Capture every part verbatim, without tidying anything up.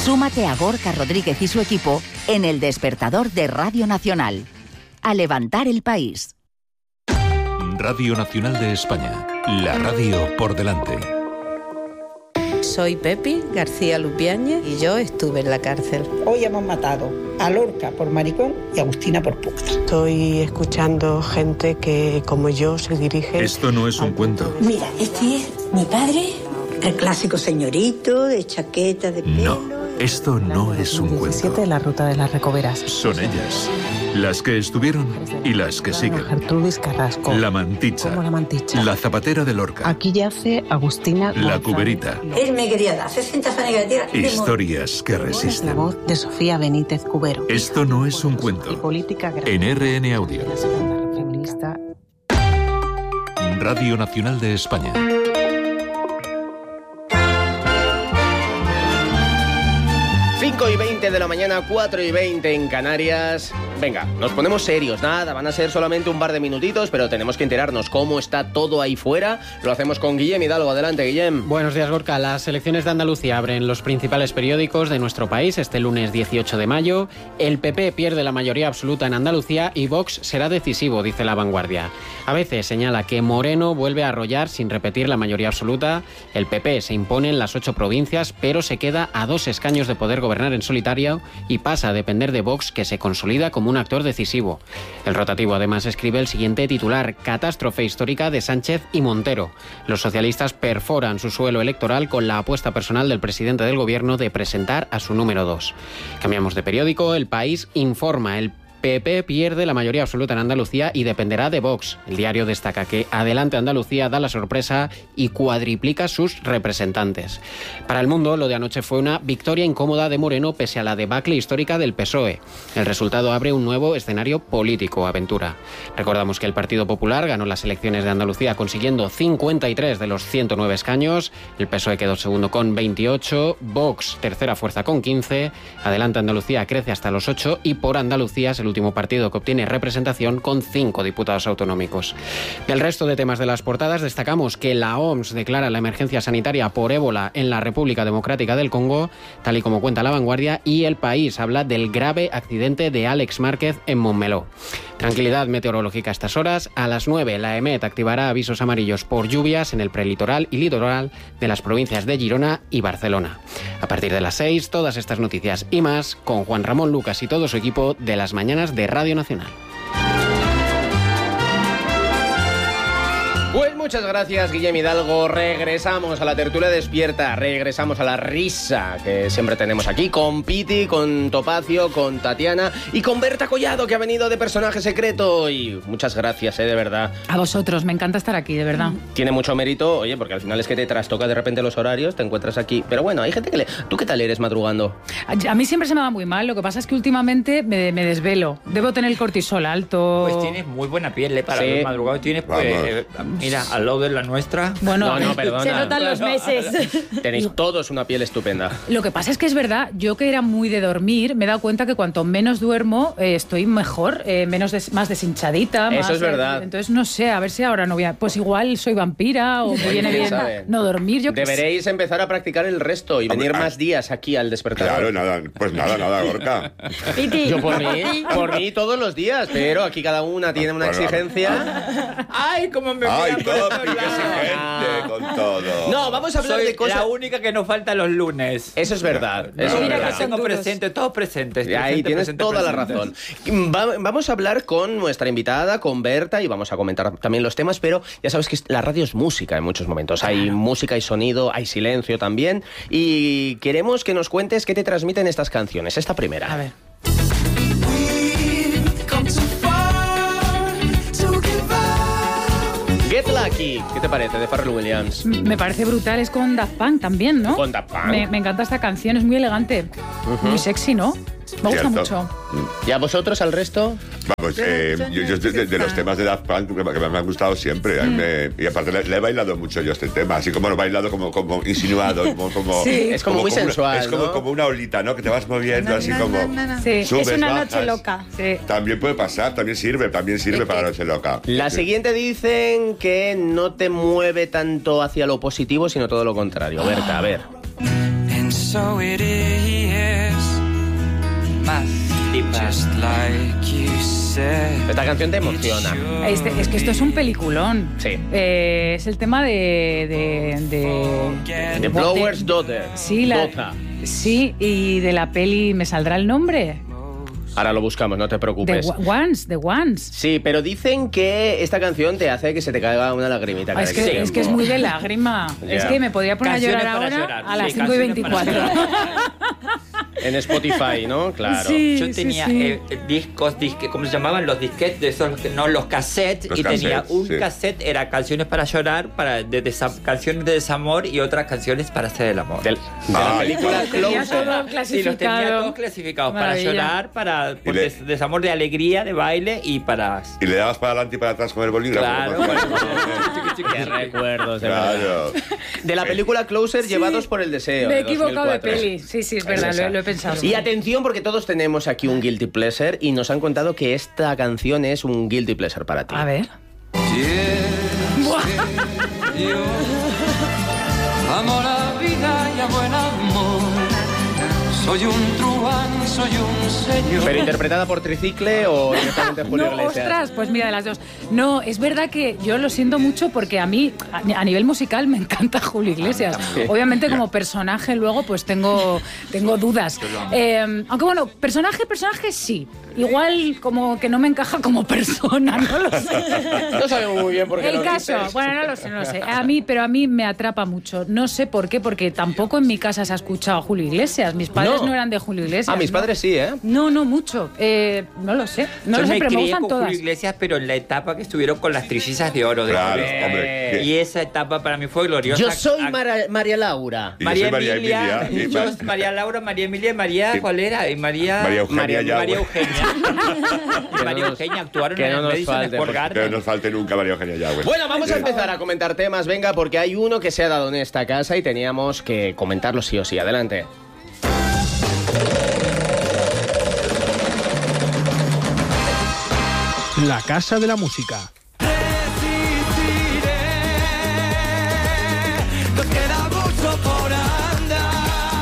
Súmate a Gorka Rodríguez y su equipo en El Despertador de Radio Nacional. A levantar el país. Radio Nacional de España. La radio por delante. Soy Pepi García Lupiáñez y yo estuve en la cárcel. Hoy hemos matado a Lorca por maricón y a Agustina por puta. Estoy escuchando gente que, como yo, se dirige... Esto no es un cuento. Mira, este es mi padre, el clásico señorito de chaqueta de pelo. No, esto no es un cuento. La ruta de las Recoveras. Son ellas, las que estuvieron y las que siguen. Gertrudis Carrasco. La Manticha. ¿Cómo la Manticha? La Zapatera de Lorca. Aquí yace Agustina La González. Cuberita. Él me quería dar sesenta fanegas de tierra. Historias que La resisten. voz de Sofía Benítez Cubero. Esto no es un Y cuento. política grande. En R N Audio. La segunda feminista. Radio Nacional de España. cinco y veinte de la mañana, cuatro y veinte en Canarias. Venga, nos ponemos serios, nada, van a ser solamente un par de minutitos, pero tenemos que enterarnos cómo está todo ahí fuera. Lo hacemos con Guillem Hidalgo. Adelante, Guillem. Buenos días, Gorka. Las elecciones de Andalucía abren los principales periódicos de nuestro país este lunes dieciocho de mayo. El P P pierde la mayoría absoluta en Andalucía y Vox será decisivo, dice La Vanguardia. A veces señala que Moreno vuelve a arrollar sin repetir la mayoría absoluta. El P P se impone en las ocho provincias, pero se queda a dos escaños de poder gobernar en solitario y pasa a depender de Vox, que se consolida como un actor decisivo. El rotativo además escribe el siguiente titular: catástrofe histórica de Sánchez y Montero. Los socialistas perforan su suelo electoral con la apuesta personal del presidente del gobierno de presentar a su número dos. Cambiamos de periódico. El País informa: el P P pierde la mayoría absoluta en Andalucía y dependerá de Vox. El diario destaca que Adelante Andalucía da la sorpresa y cuadriplica sus representantes. Para El Mundo, lo de anoche fue una victoria incómoda de Moreno pese a la debacle histórica del P S O E. El resultado abre un nuevo escenario político, Aventura. Recordamos que el Partido Popular ganó las elecciones de Andalucía consiguiendo cincuenta y tres de los ciento nueve escaños. El P S O E quedó segundo con veintiocho. Vox, tercera fuerza con quince. Adelante Andalucía crece hasta los ocho y Por Andalucía es el último partido que obtiene representación con cinco diputados autonómicos. Del resto de temas de las portadas destacamos que la O M S declara la emergencia sanitaria por ébola en la República Democrática del Congo, tal y como cuenta La Vanguardia, y El País habla del grave accidente de Àlex Márquez en Montmeló. Tranquilidad meteorológica a estas horas. A las nueve la EMET activará avisos amarillos por lluvias en el prelitoral y litoral de las provincias de Girona y Barcelona. A partir de las seis, todas estas noticias y más con Juan Ramón Lucas y todo su equipo de Las Mañanas de Radio Nacional. Pues muchas gracias, Guillem Hidalgo. Regresamos a la tertulia despierta, regresamos a la risa que siempre tenemos aquí con Piti, con Topacio, con Tatiana y con Berta Collado, que ha venido de personaje secreto. Y muchas gracias, eh, de verdad. A vosotros, me encanta estar aquí, de verdad. Tiene mucho mérito, oye, porque al final es que te trastoca de repente los horarios, te encuentras aquí. Pero bueno, hay gente que le... ¿Tú qué tal eres madrugando? A, a mí siempre se me da muy mal, lo que pasa es que últimamente me, me desvelo. Debo tener el cortisol alto. Pues tienes muy buena piel, ¿eh? Para Sí. los madrugados tienes, pues, eh, mira, al lado de la nuestra. Bueno, No, no, perdona. se notan los meses. Tenéis todos una piel estupenda. Lo que pasa es que es verdad, yo que era muy de dormir, me he dado cuenta que cuanto menos duermo, eh, estoy mejor, eh, menos des, más deshinchadita. Eso más, es verdad. Eh, entonces, no sé, a ver si ahora no voy a... Pues igual soy vampira o me viene ¿Quién bien sabe? no dormir. Yo qué sé. Deberéis empezar a practicar el resto y venir más días aquí al despertador. Claro, nada, pues nada, nada, Gorka. Yo por mí, por mí todos los días, pero aquí cada una tiene una Bueno, exigencia. ¡Ay, cómo me Ay, miran por estos Topi, qué lados! exigente con todo. No, vamos a hablar Soy de cosas... la única que nos falta los lunes. Eso es verdad. Eso es Mira verdad. que son Tengo duros. presente, todos presentes. Ahí presente, tienes presente, toda la presente. razón. Va- vamos a hablar con nuestra invitada, con Berta, y vamos a comentar también los temas, pero ya sabes que la radio es música en muchos momentos. Hay música y sonido, hay silencio también, y queremos que nos cuentes qué te transmiten estas canciones. Esta primera. A ver. Get Lucky, ¿qué te parece? De Pharrell Williams. Me parece brutal, es con Daft Punk también, ¿no? Con Daft Punk. Me, me encanta esta canción, es muy elegante, muy sexy, ¿no? Me gusta Cierto. mucho. ¿Y a vosotros, al resto? Vamos, eh, yo, yo de, de los temas de Daft Punk que me, que me han gustado siempre. A mí me- y aparte le, le he bailado mucho yo este tema, así como lo he bailado como, como insinuado, como, como, Sí. Es como muy sensual, Es como, ¿no? como una olita, ¿no? Que te vas moviendo así como... Sí. subes, Es una bajas. noche loca. Sí. También puede pasar, también sirve, también sirve para la noche loca. La Sí. siguiente dicen que no te mueve tanto hacia lo positivo, sino todo lo contrario. Berta, a ver. And so it is. flipas. Esta canción te emociona. Este, es que esto es un peliculón. Sí. Eh, es el tema de... de, de The Blower's Daughter. Sí, la, Dota. sí, y de la peli, ¿me saldrá el nombre? Ahora lo buscamos, no te preocupes. The Ones, The Ones. Sí, pero dicen que esta canción te hace que se te caiga una lagrimita. Ah, es, que, es que es muy de lágrima. Ya. Es que me podría poner Canciones a llorar para ahora llorar. a las Sí, cinco y canciones para veinticuatro. En Spotify, ¿no? Claro. Sí. Yo tenía sí. eh, discos, disque, ¿cómo se llamaban? Los disquetes, de esos, no, los cassettes. Los y tenía cassettes, un sí. cassette, era canciones para llorar, para de desa- canciones de desamor y otras canciones para hacer el amor. Del- de la Ah, película Tenía todo Closer. Sí, los tenía clasificado. todos clasificados Maravilla. para llorar, para por le- des- desamor de alegría, de baile y para... Y le dabas para adelante y para atrás con el bolígrafo. Claro, ¿no? bueno, Qué recuerdos, de verdad. Claro. De la película Closer, llevados por el deseo. Me he de equivocado de dos mil cuatro. peli. Sí, sí, es verdad, esa. lo, lo he pensado. Y atención, porque todos tenemos aquí un guilty pleasure y nos han contado que esta canción es un guilty pleasure para ti. A ver. Amo la vida y a buen amor. Soy un truán, soy un señor. ¿Pero interpretada por Tricicle o directamente Julio No, Iglesias? ostras, pues mira, de las dos. No, es verdad que yo lo siento mucho porque a mí, a, a nivel musical, me encanta Julio Iglesias. Obviamente, como personaje, luego, pues tengo, tengo dudas. Eh, aunque bueno, personaje, personaje sí. Igual como que no me encaja como persona, no lo sé. No sabemos muy bien por qué El lo caso, dices. bueno, no lo sé, no lo sé. A mí, pero a mí me atrapa mucho. No sé por qué, porque tampoco en mi casa se ha escuchado a Julio Iglesias. Mis padres no, No. eran de Julio Iglesias. Ah, mis ¿no? padres sí, ¿eh? No, no mucho. Eh, no lo sé. No Yo lo sé, me pero me crié gustan con todas. Julio Iglesias, pero en la etapa que estuvieron con las trillizas de oro. De Claro, Julio. hombre. Y esa etapa para mí fue gloriosa. Yo soy A- Mara- María Laura. Y yo María soy María Emilia, Emilia, y yo, Ma- María Laura, María Emilia y María, Sí. ¿cuál era? Y María, María Eugenia María, Yagüe. María Eugenia. Que Y María no nos- Eugenia actuaron que en no el nos Madison falte, Square porque- Que no Garden. nos falte nunca María Eugenia Yagüe. Bueno, vamos a empezar a comentar temas, venga, porque hay uno que se ha dado en esta casa y teníamos que comentarlo sí o sí. Adelante. La Casa de la Música. Nos queda mucho por andar.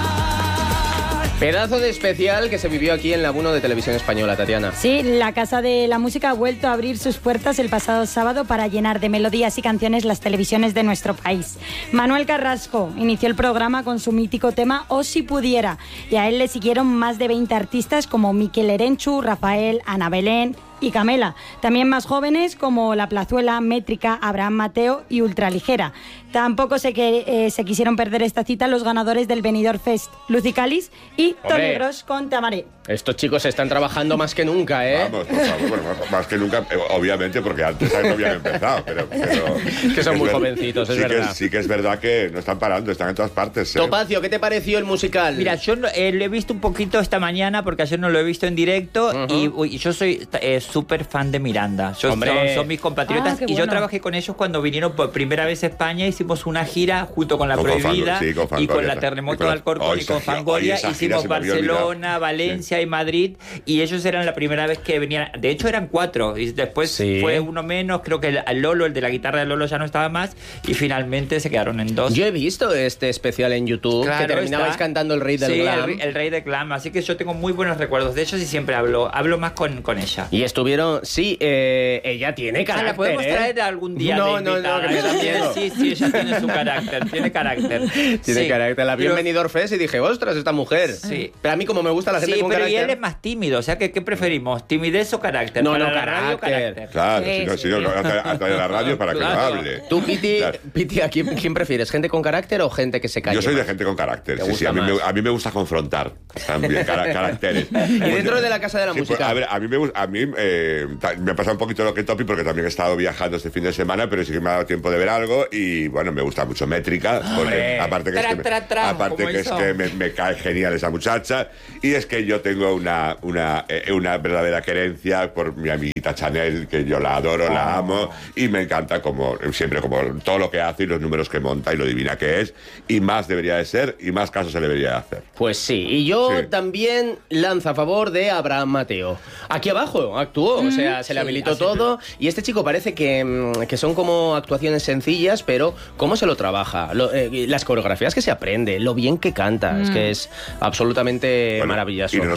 Pedazo de especial que se vivió aquí en la uno de Televisión Española, Tatiana. Sí, la Casa de la Música ha vuelto a abrir sus puertas el pasado sábado para llenar de melodías y canciones las televisiones de nuestro país. Manuel Carrasco inició el programa con su mítico tema O si pudiera, y a él le siguieron más de veinte artistas como Miquel Erenchu, Rafael, Ana Belén y Camela. También más jóvenes como La Plazuela, Métrica, Abraham Mateo y Ultraligera. Tampoco se, que, eh, se quisieron perder esta cita los ganadores del Benidorm Fest, Lucy Calis y Tony Hombre. Gross con Tamaré. Estos chicos están trabajando más que nunca, ¿eh? Vamos, por favor, bueno, más, más que nunca, eh, obviamente, porque antes no habían empezado, pero... pero Que son es muy ver- jovencitos, es sí verdad. Que, sí que es verdad que no están parando, están en todas partes. ¿eh? Topacio, ¿qué te pareció el musical? Mira, yo no- eh, lo he visto un poquito esta mañana porque ayer no lo he visto en directo. Ujú. Y uy, yo soy eh, súper fan de Miranda. Yo Hombre. son, son mis compatriotas. Ah, qué y yo bueno. trabajé con ellos cuando vinieron por primera vez a España. Hicimos una gira junto con La Con Fangoria, Prohibida sí, con y Fangoria, con la sí. Terremoto Y con de la- Alcorcón Ay, y con esa gira- Fangoria. ay, esa gira Hicimos se me había olvidado. Barcelona, Valencia y Madrid. Y ellos eran la primera vez que venían. De hecho, eran cuatro. Y después Sí. fue uno menos. Creo que el, el Lolo, el de la guitarra de Lolo, ya no estaba más. Y finalmente se quedaron en dos. Yo he visto este especial en YouTube Claro, que terminabais está. cantando el Rey del Sí, Glam. el, el Rey del Glam. Así que yo tengo muy buenos recuerdos de ellos y siempre hablo, hablo más con, con ella. Y estuvieron, sí, eh, ella tiene Ah, carácter. la podemos ¿eh? traer algún día. No, de no, no, invitada. que me da miedo. Sí, sí, ella tiene su carácter, tiene carácter. Tiene Sí. carácter. La vi en Pero- Benidorm Fest y dije, ostras, esta mujer. Sí. Pero a mí, como me gusta la gente Sí, con pero y carácter. él es más tímido, o sea, que ¿qué preferimos? ¿Timidez o carácter? No, Para no, la radio, carácter. Claro, Sí, si no, sí. si no, no, hasta, hasta de la radio para que Claro. no hable. Tú, Piti, Claro. Piti, ¿a quién, quién prefieres? ¿Gente con carácter o gente que se calle Yo soy de más? gente con carácter. ¿Te Sí, sí, gusta a mí, me, más? a mí me gusta confrontar también cara- caracteres. Y dentro de la Casa de la Sí, pues, Música. a ver, a mí, me, gus- a mí eh, ta- me ha pasado un poquito lo que Topi porque también he estado viajando este fin de semana, pero sí que me ha dado tiempo de ver algo y bueno, me gusta mucho Métrica, porque Hombre. aparte que, es Tra, que, me, tra, tra, aparte como que, es hizo. que me, me cae genial esa muchacha y es que yo tengo una, una, eh, una verdadera querencia por mi amiguita Chanel, que yo la adoro, la amo y me encanta como siempre, como todo lo que hace y los números que monta y lo divina que es y más debería de ser y más caso se le debería de hacer. Pues sí, y yo Sí. también lanzo a favor de Abraham Mateo. Aquí abajo actuó, o sea, se le sí, habilitó así todo. Y este chico parece que, mm, que son como actuaciones sencillas, pero cómo se lo trabaja. Lo- eh, las coreografías que se aprende, lo bien que canta, es que es absolutamente Bueno, maravilloso. Y no nos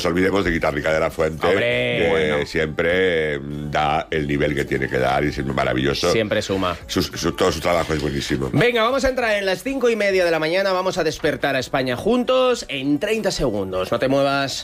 nos olvidemos de Guitarrica de la Fuente, Hombre, que bueno. siempre da el nivel que tiene que dar y es maravilloso. Siempre suma. Su, su, todo su trabajo es buenísimo. Venga, vamos a entrar en las cinco y media de la mañana. Vamos a despertar a España juntos en treinta segundos. No te muevas.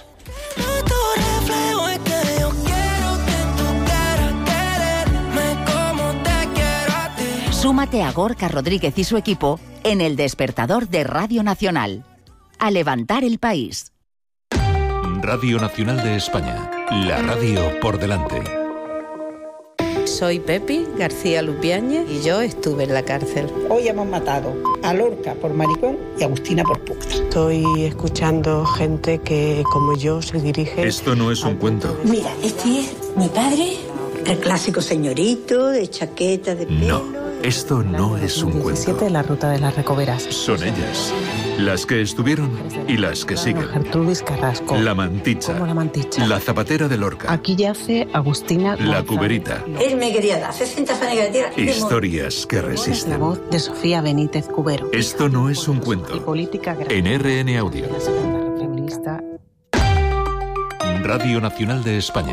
Súmate a Gorka Rodríguez y su equipo en el despertador de Radio Nacional. A levantar el país. Radio Nacional de España. La radio por delante. Soy Pepi García Lupiáñez y yo estuve en la cárcel. Hoy hemos matado a Lorca por maricón y a Agustina por puta. Estoy escuchando gente que, como yo, se dirige... Esto no es un cuento. Mira, este es mi padre, el clásico señorito de chaqueta de pelo. No, esto no es un cuento. de la ruta de las Recoveras. Son ellas, las que estuvieron y las que siguen. Gertrudis Carrasco. La Manticha. Como la Manticha. La Zapatera de Lorca. Aquí yace Agustina La González. Cuberita. Él me quería dar sesenta fanes que tierra. Historias que La resisten. voz de Sofía Benítez Cubero. Esto no es un Y cuento. política En R N Audio. La segunda feminista. Radio Nacional de España.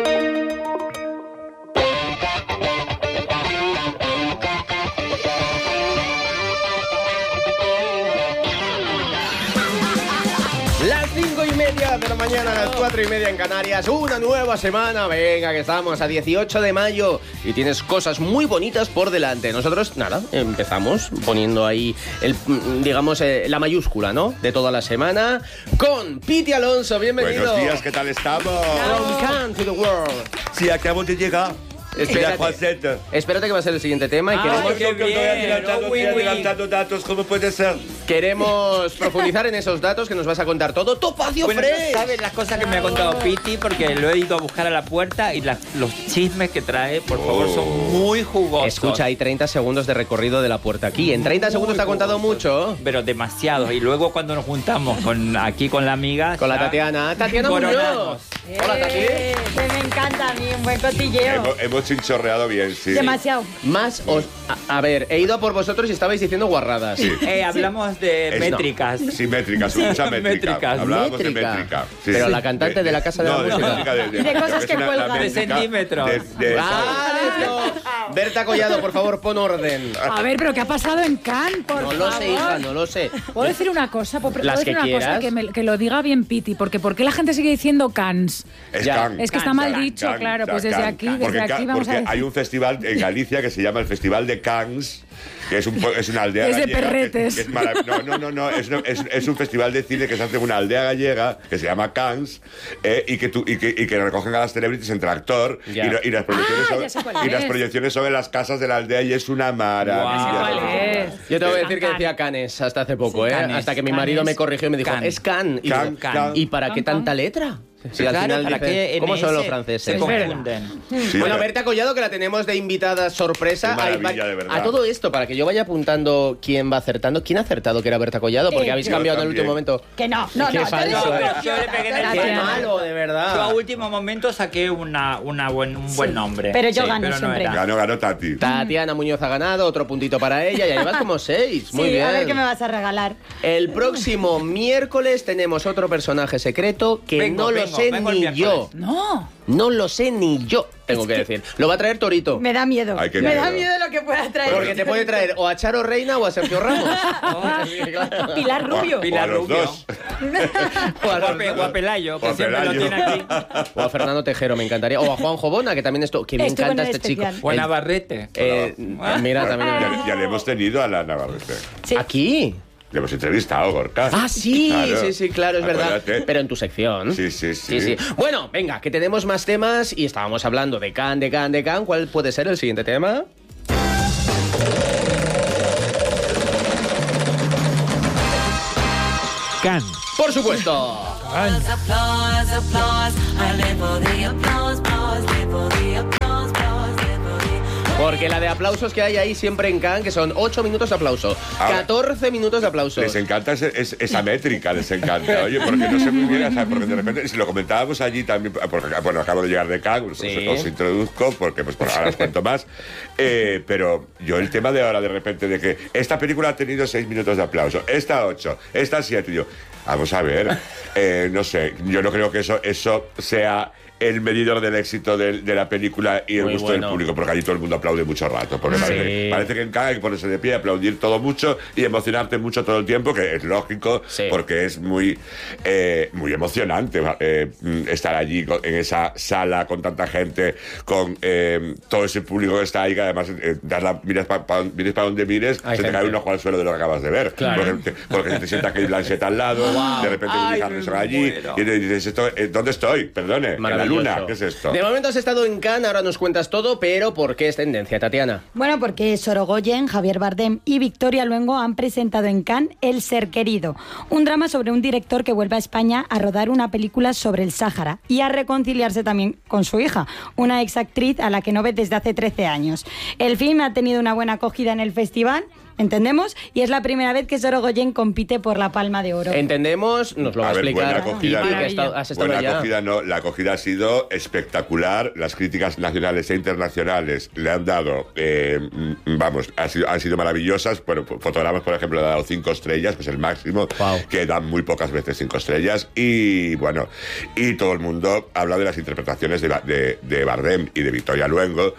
Las cinco y media de la mañana, las cuatro y media en Canarias. Una nueva semana. Venga, que estamos a dieciocho de mayo y tienes cosas muy bonitas por delante. Nosotros, nada, empezamos poniendo ahí, el, digamos, eh, la mayúscula, ¿no? De toda la semana con Piti Alonso. Bienvenido. Buenos días, ¿qué tal estamos? From Cannes to the world. Sí, acabamos de llegar. Espérate, espérate que va a ser el siguiente tema y Ah, queremos, qué bien. adelantando, Oh, oui, estoy oui. adelantando datos, ¿cómo puede ser? queremos profundizar en esos datos que nos vas a contar todo. ¡Topacio Bueno, Fresh! no sabes las cosas que me ha contado Piti porque lo he ido a buscar a la puerta y las- los chismes que trae, por favor, son muy jugosos. Escucha, hay treinta segundos de recorrido de la puerta aquí. En treinta segundos te ha contado mucho. Pero demasiados. Y luego cuando nos juntamos con aquí con la amiga... Con la ya Tatiana. Tatiana Muñoz. coronamos. Hola, Tati. Eh, me encanta a mí, un buen cotilleo. Hemos, hemos chinchorreado bien, sí. Demasiado. Más os... A, a ver, he ido a por vosotros y estabais diciendo guarradas. Sí. Eh, hablamos de Es- métricas. Sí, métricas, mucha métrica. Métricas. Hablábamos Métrica. de métrica. Sí, Pero sí. la cantante de la Casa de la no, Música. métrica de, Y de cosas es que una- la cuelgan. métrica De centímetros. de- de- Vale, no. Berta Collado, por favor, pon orden. A ver, pero ¿qué ha pasado en Cannes, por No favor? lo sé, hija, no lo sé. ¿Puedo decir una cosa? ¿Puedo Las decir que una cosa? quieras. Que, me- que lo diga bien Piti, porque ¿por qué la gente sigue diciendo Cannes? Es Ya. Cannes. Es que está Cannes, mal Cannes, dicho, Cannes, claro, pues Cannes, desde aquí, Cannes. desde Porque aquí Ca- vamos a porque decir. hay un festival en Galicia que se llama el Festival de Cannes, que es, un, pue- es una aldea Es de gallega. que- perretes. que es marav- no, no, no, no es, no, es, es un festival de cine que se hace en una aldea gallega que se llama Cannes eh, y, que tú, y, que, y que recogen a las celebrities entre actor y, Ya. lo- y las proyecciones Ah, sobre, ya sé cuál y las es. proyecciones sobre las casas de la aldea y es una maravilla. Guau. ¿Cuál es? Yo te voy a decir que Cannes. decía Canes hasta hace poco, Sí, ¿eh? Cannes, hasta que mi Cannes. marido me corrigió y me dijo, Cannes. es Can. Y, Can, digo, Can. ¿y para qué Can, tanta Can. letra? Si al Claro, final ¿para dicen, qué ¿cómo son N S los franceses? se confunden? Sí, Bueno, la- Berta Collado, que la tenemos de invitada sorpresa. Qué maravilla, Hay va- de verdad. A todo esto, para que yo vaya apuntando quién va acertando. ¿Quién ha acertado que era Berta Collado? Porque Eh, habéis yo cambiado en el también. último momento. Que no, no, Qué no. falso, yo eh. Yo le pegué en el Qué palo. malo, de Yo a verdad. último momento saqué una, una buen, un buen nombre. pero yo gano pero no siempre. era. Ganó, ganó Tati. Tatiana Muñoz ha ganado, otro puntito para ella. Ya llevas como seis. Muy Sí, bien. a ver qué me vas a regalar. El próximo miércoles tenemos otro personaje secreto que Vengo, no lo vengo, sé vengo el ni miércoles. yo. No. No lo sé ni yo, tengo Es que que- decir. Lo va a traer Torito. Me da miedo. Ay, qué me miedo. da miedo lo que pueda traer. Porque te puede traer o a Charo Reina o a Sergio Ramos. Pilar Rubio. O a Pilar los Rubio. dos. O a, Guape- Guapelayo, que O a siempre lo Pelayo. tiene aquí. o a Fernando Tejero, me encantaría. O a Juan Jobona, que también esto. Que me Estuvo en encanta el este chico. especial. O a El- Navarrete. eh, mira, también. Ya, ya le hemos tenido a la Navarrete. Sí. Aquí. Le hemos entrevistado, Gorka. Ah, sí, Claro. sí, sí, claro, es verdad. Acuérdate. Pero en tu sección. Sí, sí, sí. Bueno, venga, que tenemos más temas y estábamos hablando de Can, de Can, de Can. ¿Cuál puede ser el siguiente tema? Cannes. Por supuesto. Porque la de aplausos que hay ahí siempre en Cannes, que son ocho minutos de aplauso, Ahora, catorce minutos de aplausos. Les encanta ese, es, esa métrica, les encanta. Oye, porque no sé muy bien, ¿sabes? Porque de repente, si lo comentábamos allí también, porque, bueno, acabo de llegar de Cannes, Sí. os, os introduzco, porque pues por ahora os cuento más. Eh, pero yo el tema de ahora, de repente, de que esta película ha tenido seis minutos de aplauso, esta ocho, esta siete, y yo, vamos a ver, eh, no sé, yo no creo que eso, eso sea el medidor del éxito de, de la película y el Muy gusto bueno. del público, porque allí todo el mundo aplaude mucho rato, porque Sí. parece, parece que en Cannes hay que ponerse de pie, aplaudir todo mucho y emocionarte mucho todo el tiempo, que es lógico, Sí. porque es muy, eh, muy emocionante eh, estar allí con- en esa sala con tanta gente, con eh, todo ese público que está ahí, que además eh, das la, miras para pa, mires pa donde mires, Hay se te gente. cae un ojo al suelo de lo que acabas de ver, Claro. porque, te, porque te sientas Kate Blanchett al lado, Wow. de repente Ay, Woody Harrelson me allí, muero. y te dices, esto, eh, ¿dónde estoy? Perdone, en la Maravilloso. luna, ¿qué es esto? De momento has estado en Cannes, ahora nos cuentas todo, pero ¿por qué es tendencia, Tatiana? Bueno, porque Sorogoyen, Javier Bardem y Victoria Luengo han presentado en Cannes El Ser Querido, un drama sobre un director que vuelve a España a rodar una película sobre el Sáhara y a reconciliarse también con su hija, una exactriz a la que no ve desde hace trece años. El film ha tenido una buena acogida en el festival, ¿entendemos? Y es la primera vez que Sorogoyen compite por la Palma de Oro. Entendemos, nos lo va a, A ver, explicar. buena acogida, Vicky, ¿no? que ha estado- has estado Buena allá. acogida no, la acogida ha sido espectacular, las críticas nacionales e internacionales le han dado, eh, mm, vamos, han sido, han sido maravillosas. Bueno, Fotogramas, por ejemplo, le ha dado cinco estrellas, que es el máximo, Wow. que dan muy pocas veces cinco estrellas, y bueno, y todo el mundo habla de las interpretaciones de, Ba- de, de Bardem y de Victoria Luengo,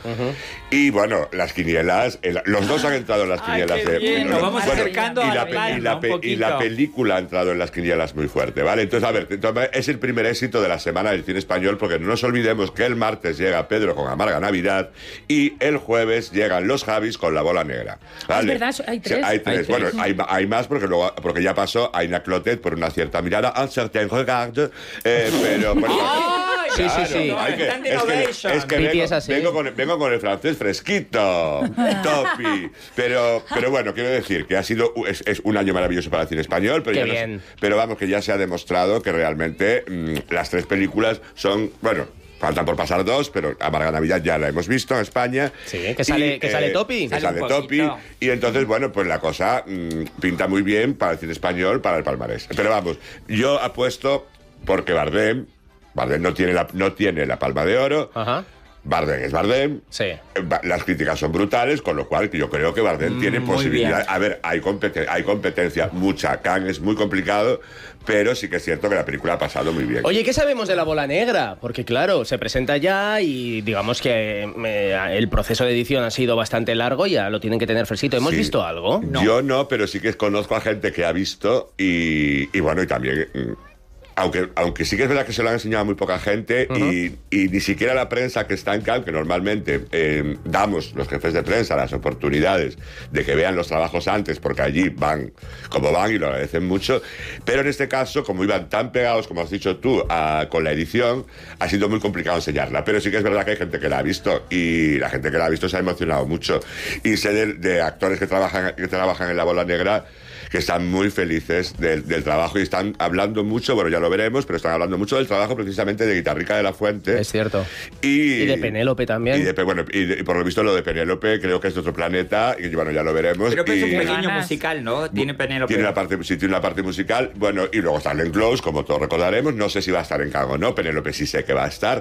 y bueno, las quinielas, el- los dos han entrado en las Ay, quienielas qué de... bien, nos vamos bueno, acercando y a la, la pe- y palma la un pe- y la poquito. película ha entrado en las quinielas muy fuerte, ¿vale? Entonces, a ver, entonces, es el primer éxito de la semana del cine español, porque no nos olvidemos que el martes llega Pedro con Amarga Navidad y el jueves llegan los Javis con La Bola Negra, ¿vale? Es verdad, hay tres. hay tres. Hay Bueno, tres. hay, hay más porque luego porque ya pasó Aina Clotet por una cierta mirada, un certain regard, eh, pero... bueno, Ay, Sí, sí, sí. no, hay que- Stand es que, Innovation. es que Piti vengo, es así. vengo con, vengo con el francés fresquito, topi. Pero, pero bueno, quiero decir que ha sido es, es un año maravilloso para el cine español. Pero, Qué ya no- bien. pero vamos, que ya se ha demostrado que realmente mm, las tres películas son, bueno, faltan por pasar dos, pero Amarga Navidad ya la hemos visto en España. Sí, que sale- que sale Topi. Que Sale sale un Topi. poquito. Y entonces, bueno, pues la cosa mm, pinta muy bien para el cine español, para el palmarés. Pero vamos, yo apuesto porque Bardem, Bardem no tiene la, no tiene la Palma de Oro. Ajá. Bardem es Bardem. Sí. Eh, ba- Las críticas son brutales, con lo cual yo creo que Bardem Mm, tiene muy posibilidad. bien. A ver, hay, competen- hay competencia, mucha. Cannes es muy complicado, pero sí que es cierto que la película ha pasado muy bien. Oye, ¿qué sabemos de La Bola Negra? Porque claro, se presenta ya y digamos que eh, el proceso de edición ha sido bastante largo, ya lo tienen que tener fresquito. ¿Hemos Sí. visto algo? Yo no, pero sí que conozco a gente que ha visto y, y bueno, y también... mm, Aunque, aunque sí que es verdad que se lo han enseñado a muy poca gente, y, y ni siquiera la prensa que está en Cannes, que normalmente eh, damos los jefes de prensa las oportunidades de que vean los trabajos antes, porque allí van como van y lo agradecen mucho, pero en este caso, como iban tan pegados, como has dicho tú, a- con la edición, ha sido muy complicado enseñarla, pero sí que es verdad que hay gente que la ha visto y la gente que la ha visto se ha emocionado mucho, y sé de, de actores que trabajan, que trabajan en La Bola Negra que están muy felices del, del trabajo y están hablando mucho, bueno, ya lo veremos, pero están hablando mucho del trabajo precisamente de Guitarrica de la Fuente. Es cierto. Y, Y de Penélope también. Y, de, Pe- bueno, y, de- y por lo visto lo de Penélope creo que es de otro planeta y bueno, ya lo veremos. Pero pues es y, un pequeño Ganas. musical, ¿no? Tiene Penélope. tiene una parte, sí, tiene una parte musical, bueno, y luego está Glenn Close, como todos recordaremos, no sé si va a estar en Cannes o no, Penélope sí sé que va a estar,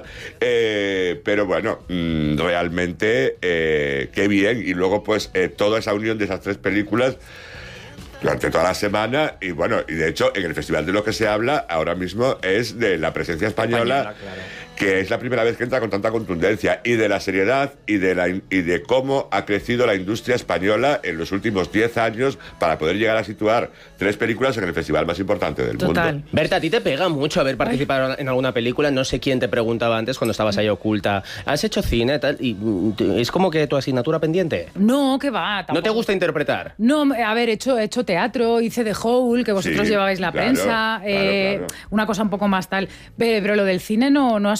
eh, pero bueno, mm, realmente eh, qué bien, y luego pues eh, toda esa unión de esas tres películas durante toda la semana, y bueno, y de hecho en el festival de lo que se habla ahora mismo es de la presencia española, Española, claro. que es la primera vez que entra con tanta contundencia, y de la seriedad y de, la, in- y de cómo ha crecido la industria española en los últimos diez años para poder llegar a situar tres películas en el festival más importante del Total. mundo. Berta, a ti te pega mucho haber participado en alguna película. No sé quién te preguntaba antes cuando estabas ahí oculta. ¿Has hecho cine tal? Y mm, te- es como que tu asignatura pendiente. No, que va. ¿No te tampoco. gusta interpretar? No, a ver, he hecho, he hecho teatro, hice The Hole, que vosotros Sí, llevabais la claro, prensa, claro, eh, claro. una cosa un poco más tal. Pero, pero lo del cine no, no ha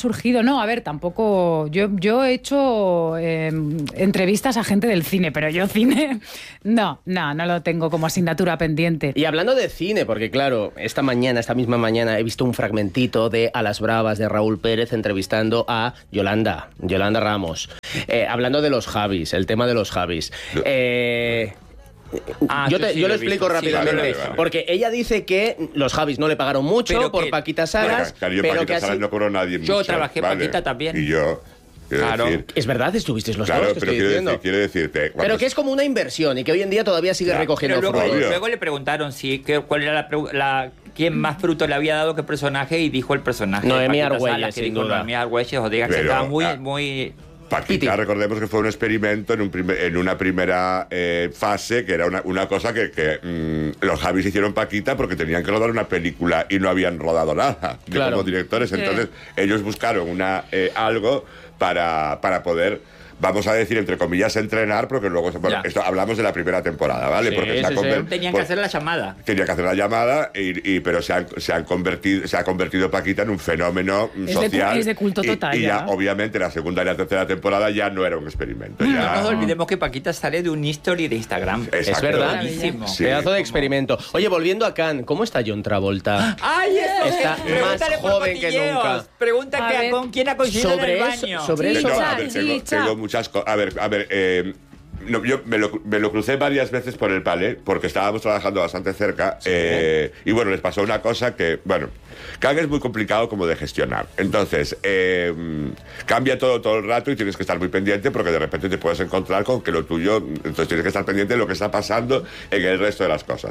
surgido. No, a ver, tampoco... Yo, yo he hecho eh, entrevistas a gente del cine, pero yo cine... No, no, no lo tengo como asignatura pendiente. Y hablando de cine, porque claro, esta mañana, esta misma mañana, he visto un fragmentito de A las Bravas de Raúl Pérez entrevistando a Yolanda, Yolanda Ramos. Eh, hablando de los Javis, el tema de los Javis. Eh... Ah, yo, te, sí yo lo lo he explico visto. Sí, rápidamente, vale, vale, vale. porque ella dice que los Javis no le pagaron mucho Pero por que- Paquita Salas, Claro, yo pero Paquita que Salas así... no cobró nadie Yo mucho, trabajé vale. Paquita también. Y yo, quiero Claro. decir... Es verdad, estuvisteis los Claro, dos, que pero estoy quiero, diciendo. decir, quiero decirte... Pero cuando- que es como una inversión y que hoy en día todavía sigue Ya, recogiendo Pero luego, frutos. luego le preguntaron si que, cuál era la, pregu- la quién más fruto le había dado qué personaje y dijo el personaje. Noemí Paquita Argüelles, Salas, que sin dijo duda. Noemí Argüelles, o diga que Pero, estaba muy, ah, muy... Paquita, recordemos que fue un experimento en, un primer- en una primera eh, fase, que era una, una cosa que, que mm, los Javis hicieron Paquita porque tenían que rodar una película y no habían rodado nada de Claro. como directores. Sí. Entonces, ellos buscaron una eh, algo para, para poder, vamos a decir, entre comillas, entrenar, porque luego, bueno, Ya. esto hablamos de la primera temporada, ¿vale? Sí, porque se ha sí, sí. conver- Tenían por- que hacer la llamada. Tenía que hacer la llamada, y, y- pero se, han, se, han convertido, se ha convertido Paquita en un fenómeno mm, Es de cu- social. es de culto y- total, Y, ya, ya. obviamente, la segunda y la tercera temporada ya no era un experimento. No Ya, nos olvidemos que Paquita sale de un history de Instagram. Exacto. Es verdad. Buenísimo. Sí. Pedazo de experimento. Oye, volviendo a Cannes, ¿cómo está John Travolta? ¡Ay, eso! Está Pregúntale más por joven que cotilleos. nunca. Pregunta A que a ver. con quién ha coincidido en Sobre el eso- baño. sobre Sí, eso... No, Chicha, a ver, tengo, chicha. tengo muchas cosas. A ver, a ver, eh, no, yo me lo, me lo crucé varias veces por el palé, porque estábamos trabajando bastante cerca, eh, y bueno, les pasó una cosa que, bueno, Cannes es muy complicado como de gestionar. Entonces, eh, cambia todo todo el rato y tienes que estar muy pendiente porque de repente te puedes encontrar con que lo tuyo, entonces tienes que estar pendiente de lo que está pasando en el resto de las cosas.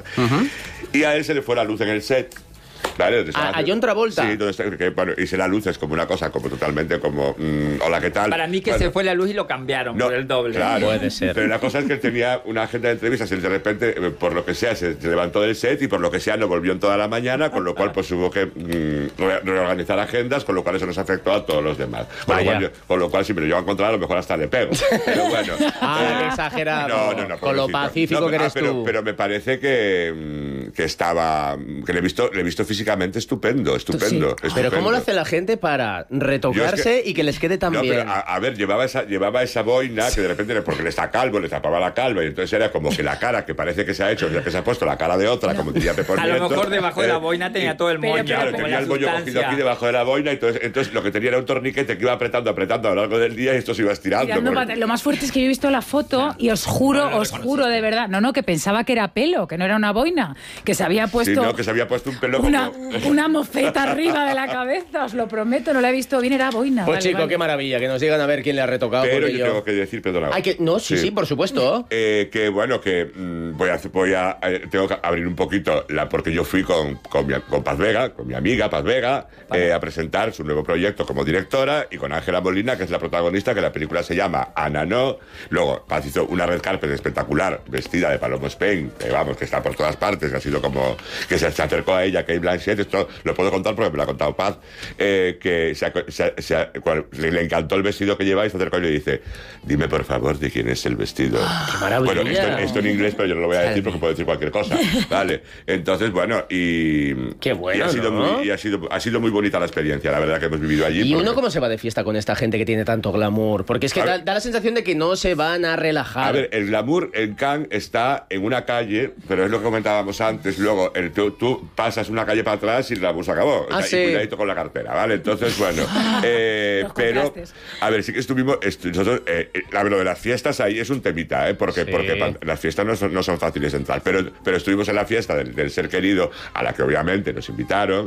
Y a él se le fue la luz en el set. ¿Vale? Donde ¿A- estaba- a John Travolta? Sí, donde está- que, bueno, y se la luz es como una cosa como totalmente como, mm, hola, ¿qué tal? Para mí que Bueno, se fue la luz y lo cambiaron no, por el doble. Claro, Puede ser. Pero la cosa es que él tenía una agenda de entrevistas y de repente, eh, por lo que sea, se, se levantó del set y por lo que sea no volvió en toda la mañana, con lo cual pues hubo que mm, re- reorganizar agendas, con lo cual eso nos afectó a todos los demás. Con, lo Vaya. cual, yo- con lo cual, si me lo llevo a encontrar, a lo mejor hasta le pego. Pero bueno. Ah, eh, exagerado. No, no, no. Con lo pobrecito. pacífico No, que ah, eres pero, tú. Pero me parece que, mm, que estaba. que le he visto, le he visto físicamente estupendo, estupendo. Pero estupendo. ¿cómo lo hace la gente para retocarse Yo es que- y que les quede tan No, bien? pero a, a ver, llevaba esa, llevaba esa boina que de repente, porque le está calvo, le tapaba la calva, y entonces era como que la cara que parece que se ha hecho, ya que se ha puesto la cara de otra, como diría Pepón A lo Nieto, mejor debajo de la eh, boina tenía y- todo el moño. Claro, como tenía la el moño cogido sustancia. aquí debajo de la boina, entonces, entonces lo que tenía era un torniquete que iba apretando, apretando a lo largo del día y esto se iba estirando. Tirando porque- pata- Lo más fuerte es que yo he visto la foto y os juro, os juro de verdad, no, no, que pensaba que era pelo, que no era una boina, que se había Sí, puesto no, que se había puesto un pelo una, como... una mofeta arriba de la cabeza, os lo prometo, no la he visto bien, era boina. Pues vale, chico, vale. qué maravilla, que nos digan a ver quién le ha retocado. Pero porque yo tengo que decir, perdona. Ay, que, no, sí, sí, por supuesto. Eh, que bueno, que mm, voy a, voy a eh, tengo que abrir un poquito la, porque yo fui con, con, mi, con Paz Vega, con mi amiga Paz Vega, eh, a presentar su nuevo proyecto como directora, y con Ángela Molina, que es la protagonista, que la película se llama Ana No. Luego Paz hizo una red carpet espectacular, vestida de Paloma Spain, que vamos, que está por todas partes, que ha sido como que se, se acercó a ella, Kate Blanchett, esto lo puedo contar porque me lo ha contado Paz, eh, que se, se, se, cuando le, le encantó el vestido que lleváis, se acercó y le dice, dime por favor de quién es el vestido. ¡Qué maravilla! Bueno, esto, esto en inglés, pero yo no lo voy a decir porque puedo decir cualquier cosa. Vale. Entonces, bueno, y. Qué bueno, y ha sido, ¿no? muy, y ha sido, ha sido muy bonita la experiencia, la verdad, que hemos vivido allí. ¿Y porque- uno cómo se va de fiesta con esta gente que tiene tanto glamour? Porque es que A da, ver. da la sensación de que no se van a relajar. A ver, el glamour en Cannes está en una calle, pero es lo que comentábamos antes. Luego, el, tú, tú pasas una calle para atrás y el glamour se acabó. Ah, O sea, sí. Y cuidadito con la cartera, ¿vale? Entonces, bueno. eh, Los pero, contrastes. a ver, sí que estuvimos. estu- nosotros, eh, eh, la- lo de las fiestas ahí es un temita, ¿eh? Porque, Sí. porque pa- las fiestas no son, no son fáciles de entrar. Pero, pero estuvimos en la fiesta del, del ser querido, a la que obviamente nos invitaron.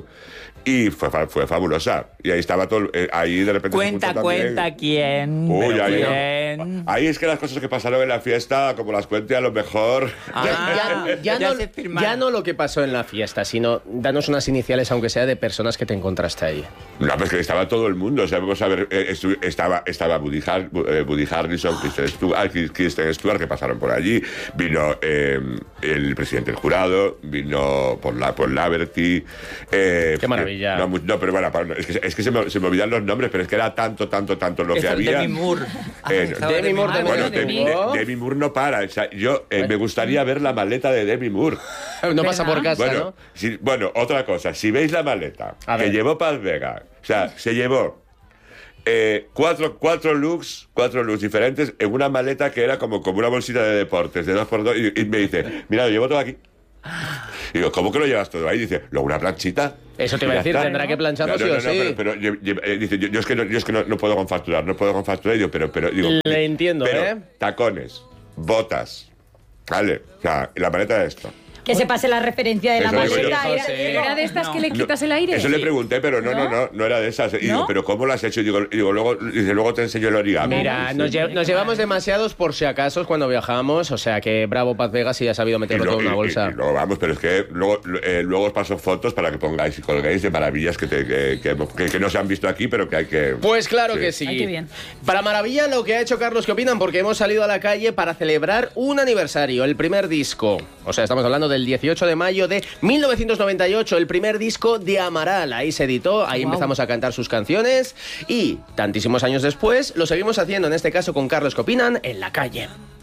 Y fue, fa- fue fabulosa. Y ahí estaba todo. eh, ahí de repente. se Cuenta, juntó también- cuenta quién. Uy, pero ahí, quién. ahí es que las cosas que pasaron en la fiesta, como las cuente, a lo mejor. Ya, ya- ya ya no, se firmaron. ya no lo que pasó en la fiesta, sino danos unas iniciales, aunque sea de personas que te encontraste ahí. No, pues que estaba todo el mundo. O sea, vamos a ver, eh, estu- estaba, estaba Woody, Har- eh, Woody Harrelson, Kristen Stewart, Kristen Stewart, que pasaron por allí. Vino eh, el presidente del jurado, vino por la por Laverty. Eh, Qué maravilla. No, mu- no, pero bueno, para- es que, es que se, me, se me olvidan los nombres, pero es que era tanto, tanto, tanto lo que Esa, había. Demi Moore. Ah, Eh, estaba Demi Moore también. Bueno, Ah, Demi, Demi Moore. De- Demi Moore no para. O sea, yo eh, me gustaría ver la maleta de Demi Moore. No pasa por casa, Bueno, ¿no? si- bueno, otra cosa. Si veis la maleta A que ver. llevó Paz Vega, o sea, se llevó eh, cuatro, cuatro looks, cuatro looks diferentes en una maleta que era como, como una bolsita de deportes, de dos por dos, y, y me dice, mira, lo llevo todo aquí. Y digo, ¿cómo que lo llevas todo ahí? Dice, luego una planchita. Eso te iba a decir, tendrá que plancharlo no, sí no, o no, sí. No, pero, pero yo, yo, eh, dice, yo, yo es que, no, yo es que no, no puedo con facturar, no puedo con facturar. Y yo, pero, pero, digo, le entiendo, pero, ¿eh? Tacones, botas, ¿vale? O sea, la maleta de esto. Que se pase la referencia de la Eso digo maleta. yo. Era, ¿Era, era de estas no. que le quitas el aire? Eso le Sí. pregunté, pero no, no, no, no era de esas. Y digo, ¿No? ¿pero cómo lo has hecho? Y digo, y digo luego, dice, luego te enseño el origami. Mira, nos, lle- nos llevamos demasiados por si acaso cuando viajamos, o sea que bravo Paz Vega si ha sabido meterlo Y lo- todo en una y- bolsa. Y, y luego vamos, pero es que luego, eh, luego os paso fotos para que pongáis y colguéis de maravillas que, te, que, que, que- que no se han visto aquí, pero que hay que... Pues claro sí. que sí. Ay, qué bien. Para maravilla lo que ha hecho Carlos, ¿qué opinan? Porque hemos salido a la calle para celebrar un aniversario, el primer disco. O sea, estamos hablando del dieciocho de mayo de mil novecientos noventa y ocho, el primer disco de Amaral. Ahí se editó, ahí Wow. empezamos a cantar sus canciones y tantísimos años después lo seguimos haciendo, en este caso con Carlos, ¿qué opinan? En la calle.